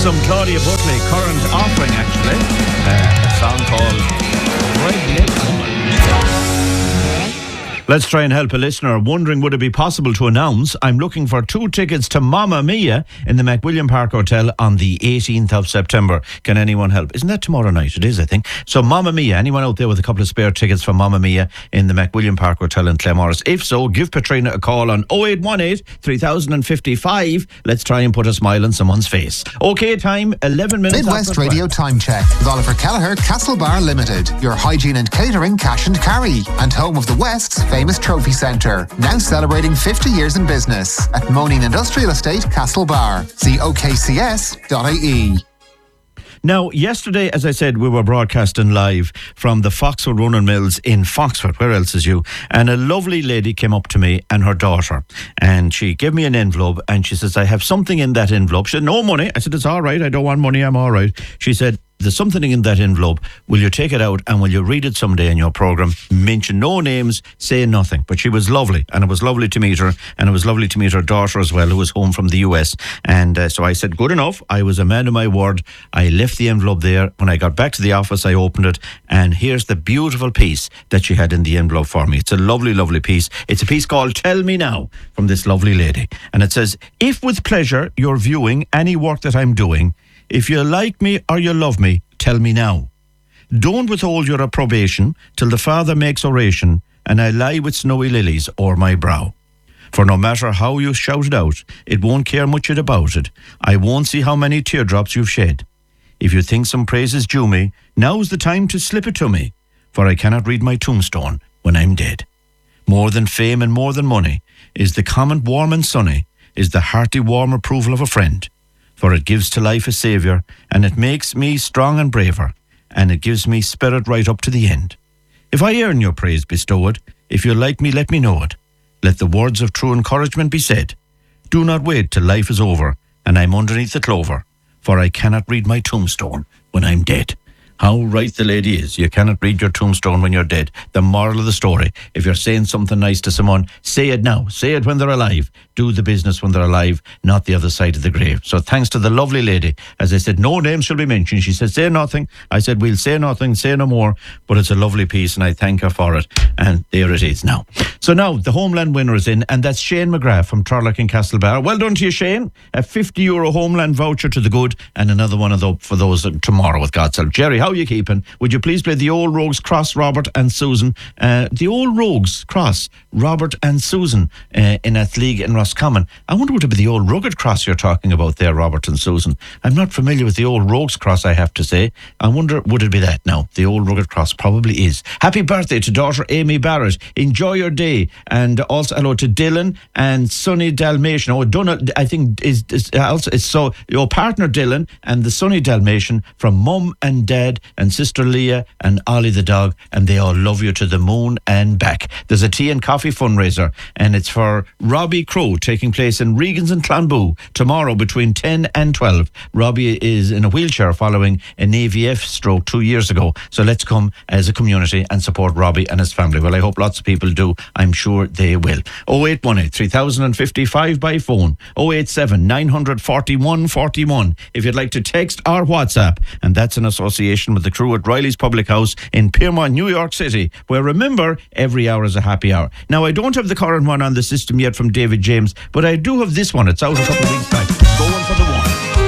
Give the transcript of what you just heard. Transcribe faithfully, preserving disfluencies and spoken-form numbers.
some Claudia Butley, current offering actually, uh, a song called Redneck Woman. Let's try and help a listener wondering would it be possible to announce I'm looking for two tickets to Mamma Mia in the McWilliam Park Hotel on the eighteenth of September. Can anyone help? Isn't that tomorrow night? It is, I think. So Mamma Mia, anyone out there with a couple of spare tickets for Mamma Mia in the McWilliam Park Hotel in Claremorris? If so, give Patrina a call on oh eight one eight, three thousand fifty-five. Let's try and put a smile on someone's face. Okay, time, eleven minutes. Midwest Radio Time Check with Oliver Kelleher, Castlebar Limited. Your hygiene and catering cash and carry. And home of the West's famous trophy centre. Now celebrating fifty years in business at Moaning Industrial Estate, Castlebar. See O K C S dot I E. Now, yesterday, as I said, we were broadcasting live from the Foxwood Running Mills in Foxford. Where else is you? And a lovely lady came up to me and her daughter. And she gave me an envelope and she says, I have something in that envelope. She said, no money. I said, it's all right. I don't want money. I'm all right. She said, there's something in that envelope. Will you take it out and will you read it someday in your programme? Mention no names, say nothing. But she was lovely, and it was lovely to meet her, and it was lovely to meet her daughter as well, who was home from the U S. And uh, so I said, good enough. I was a man of my word. I left the envelope there. When I got back to the office, I opened it, and here's the beautiful piece that she had in the envelope for me. It's a lovely, lovely piece. It's a piece called Tell Me Now from this lovely lady. And it says, if with pleasure you're viewing any work that I'm doing, if you like me or you love me, tell me now. Don't withhold your approbation till the Father makes oration, and I lie with snowy lilies o'er my brow. For no matter how you shout it out, it won't care much about it. I won't see how many teardrops you've shed. If you think some praise is due me, now's the time to slip it to me, for I cannot read my tombstone when I'm dead. More than fame and more than money is the comment warm and sunny, is the hearty warm approval of a friend. For it gives to life a saviour, and it makes me strong and braver, and it gives me spirit right up to the end. If I earn your praise, bestow it. If you like me, let me know it. Let the words of true encouragement be said. Do not wait till life is over, and I'm underneath the clover, for I cannot read my tombstone when I'm dead. How right the lady is. You cannot read your tombstone when you're dead. The moral of the story, if you're saying something nice to someone, say it now. Say it when they're alive. Do the business when they're alive, not the other side of the grave. So thanks to the lovely lady. As I said, no names shall be mentioned. She said, say nothing. I said, we'll say nothing, say no more. But it's a lovely piece and I thank her for it. And there it is now. So now the Homeland winner is in, and that's Shane McGrath from Trarlock and Castlebar. Well done to you, Shane. A fifty euro Homeland voucher to the good, and another one of those for those tomorrow with God's help. Jerry, how are you keeping? Would you please play the Old Rogues Cross, Robert and Susan? Uh, the Old Rogues Cross, Robert and Susan uh, in Athleague in Roscommon. I wonder would it be the Old Rugged Cross you're talking about there, Robert and Susan? I'm not familiar with the Old Rogues Cross, I have to say. I wonder, would it be that? No, the Old Rugged Cross probably is. Happy birthday to daughter Amy Barrett. Enjoy your day. And also hello to Dylan and Sonny Dalmatian. Oh, Donald, I think is, is also it's so your partner Dylan and the Sonny Dalmatian from Mum and Dad and Sister Leah and Ollie the dog, and they all love you to the moon and back. There's a tea and coffee fundraiser, and it's for Robbie Crow, taking place in Regans and Clonboo tomorrow between ten and twelve. Robbie is in a wheelchair following an A V F stroke two years ago, so let's come as a community and support Robbie and his family. Well, I hope lots of people do. I'm sure they will. oh eight one eight, three thousand fifty-five by phone, oh eight seven, nine forty-one forty-one if you'd like to text or WhatsApp, and that's in association with the crew at Riley's Public House in Piermont, New York City, where, remember, every hour is a happy hour. Now, I don't have the current one on the system yet from David James, but I do have this one. It's out a couple of weeks back. Going for